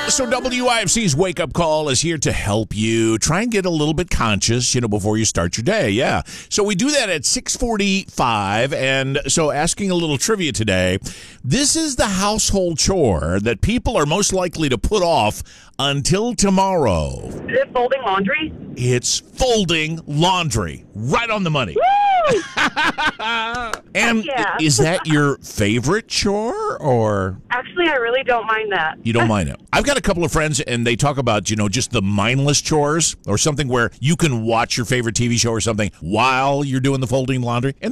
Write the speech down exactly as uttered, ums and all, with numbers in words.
So W I F C's Wake Up Call is here to help you try and get a little bit conscious, you know, before you start your day. Yeah. So we do that at six forty-five. And so asking a little trivia today, this is the household chore that people are most likely to put off until tomorrow. Is it folding laundry? It's folding laundry. Right on the money. Woo! And Yeah. is that your favorite chore, or Actually, I really don't mind that. you don't mind it? I've got a couple of friends, and they talk about, you know, just the mindless chores or something where you can watch your favorite T V show or something while you're doing the folding laundry. And